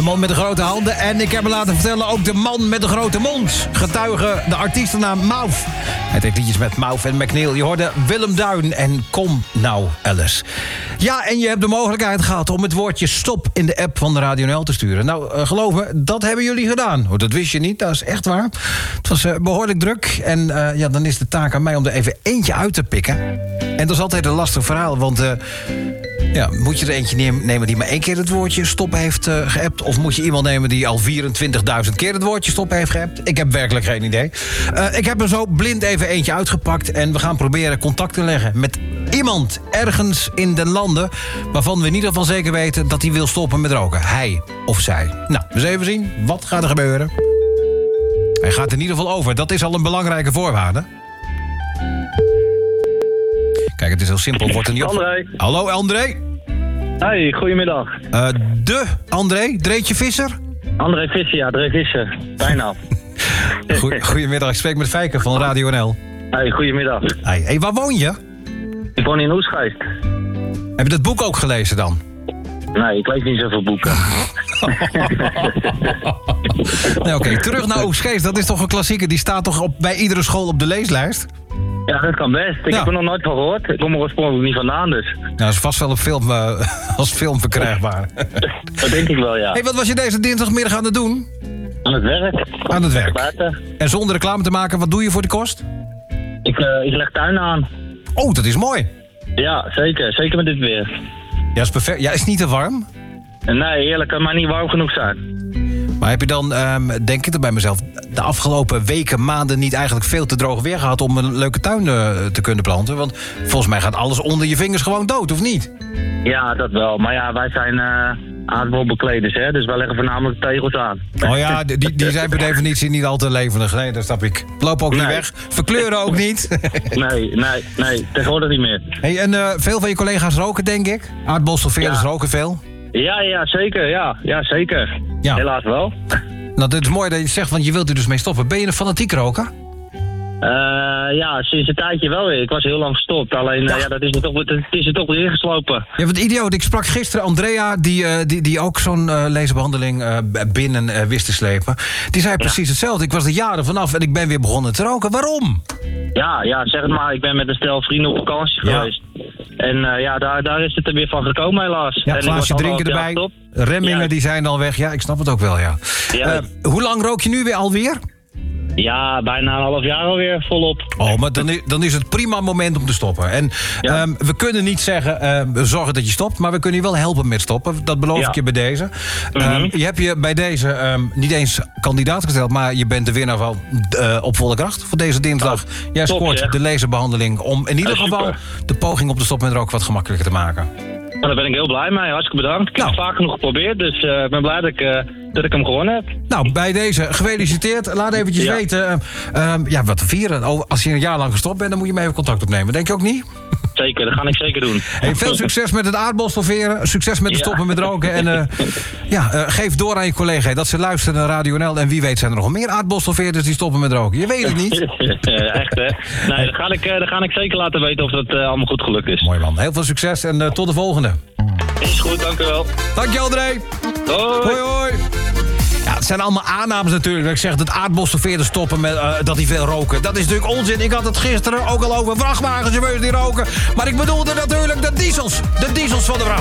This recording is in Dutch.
De man met de grote handen. En ik heb me laten vertellen ook de man met de grote mond. Getuige de artiestennaam Mauf. Hij deed liedjes met Mauf en McNeil. Je hoorde Willem Duin en Kom Nou Alice. Ja, en je hebt de mogelijkheid gehad om het woordje stop in de app van de Radio NL te sturen. Nou, geloof me, dat hebben jullie gedaan. Oh, dat wist je niet, dat is echt waar. Het was behoorlijk druk. En ja, dan is de taak aan mij om er even eentje uit te pikken. En dat is altijd een lastig verhaal, want... ja, moet je er eentje nemen die maar 1 keer het woordje stop heeft geappt? Of moet je iemand nemen die al 24.000 keer het woordje stop heeft geappt? Ik heb werkelijk geen idee. Ik heb er zo blind even eentje uitgepakt... en we gaan proberen contact te leggen met iemand ergens in de landen... waarvan we in ieder geval zeker weten dat hij wil stoppen met roken. Hij of zij. Nou, eens even zien. Wat gaat er gebeuren? Hij gaat in ieder geval over. Dat is al een belangrijke voorwaarde. Kijk, het is heel simpel. Wordt er niet op... André. Hallo, André. Hey, goedemiddag. De André, Dreetje Visser? André Visser, ja, André Visser. Bijna. Goedemiddag, ik spreek met Fijke van Radio NL. Hey, goedemiddag. Hey, waar woon je? Ik woon in Oesgeest. Heb je dat boek ook gelezen dan? Nee, ik lees niet zoveel boeken. Nee, oké, terug naar Oesgeest. Dat is toch een klassieker? Die staat toch bij iedere school op de leeslijst? Ja, dat kan best. Ik heb er nog nooit van gehoord. Ik kom er oorspronkelijk niet vandaan, dus. Nou, dat is vast wel op film, als film verkrijgbaar. Dat denk ik wel, ja. Hey, wat was je deze dinsdagmiddag aan het doen? Aan het werk. Aan het werk. Buiten. En zonder reclame te maken, wat doe je voor de kost? Ik leg tuin aan. Oh, dat is mooi. Ja, zeker. Zeker met dit weer. Ja, is perfect. Ja, is het niet te warm? Nee, eerlijk, kan maar niet warm genoeg zijn. Maar heb je dan, denk ik er bij mezelf... de afgelopen weken, maanden niet eigenlijk veel te droog weer gehad... om een leuke tuin te kunnen planten? Want volgens mij gaat alles onder je vingers gewoon dood, of niet? Ja, dat wel. Maar ja, wij zijn aardbolbekleders, hè. Dus wij leggen voornamelijk tegels aan. Oh ja, die zijn per definitie niet al te levendig. Nee, dat snap ik. Lopen ook niet weg. Verkleuren ook niet. Nee. Tegenwoordig niet meer. Hey, en veel van je collega's roken, denk ik? Aardbolstoffeerders roken veel? Ja, zeker. Ja, zeker. Ja. Helaas wel. Nou, dit is mooi dat je het zegt, want je wilt er dus mee stoppen. Ben je een fanatiek roker? Ja, sinds een tijdje wel weer. Ik was heel lang gestopt. Alleen, ja, dat is er toch weer ingeslopen. Ja, wat idioot. Ik sprak gisteren Andrea, die ook zo'n laserbehandeling binnen wist te slepen. Die zei precies hetzelfde. Ik was er jaren vanaf en ik ben weer begonnen te roken. Waarom? Ja, zeg het maar. Ik ben met een stel vrienden op vakantie geweest. En ja, daar is het er weer van gekomen helaas. Ja, een glaasje drinken erbij. Remmingen die zijn al weg. Ja, ik snap het ook wel, ja. Hoe lang rook je nu weer alweer? Ja, bijna een half jaar alweer, volop. Oh, maar dan is het prima moment om te stoppen. En we kunnen niet zeggen, zorgen dat je stopt... maar we kunnen je wel helpen met stoppen. Dat beloof ik je bij deze. Je hebt je bij deze niet eens kandidaat gesteld... maar je bent de winnaar van Op Volle Kracht voor deze dinsdag. Jij scoort de laserbehandeling om in ieder geval... de poging om te stoppen met roken wat gemakkelijker te maken. Nou, daar ben ik heel blij mee. Hartstikke bedankt. Ik heb het vaak genoeg geprobeerd, dus ik ben blij dat ik hem gewonnen heb. Nou, bij deze gefeliciteerd. Laat eventjes weten wat te vieren. Als je een jaar lang gestopt bent, dan moet je me even contact opnemen. Denk je ook niet? Zeker, dat ga ik zeker doen. Hey, veel succes met het aardbolstofferen. Succes met het stoppen met roken. En geef door aan je collega dat ze luisteren naar Radio NL. En wie weet zijn er nog meer aardbolstoffeerders die stoppen met roken. Je weet het niet. Echt, hè? Nee, dan ga ik zeker laten weten of dat allemaal goed gelukt is. Mooi man. Heel veel succes en tot de volgende. Is goed, dank u wel. Dank je, André. Hoi. Hoi. Ja, het zijn allemaal aannames natuurlijk. Dat ik zeg dat aardbolstoffeerders stoppen met dat die veel roken. Dat is natuurlijk onzin. Ik had het gisteren ook al over vrachtwagenchauffeurs die roken. Maar ik bedoelde natuurlijk de diesels. De diesels van de vrachtwagen.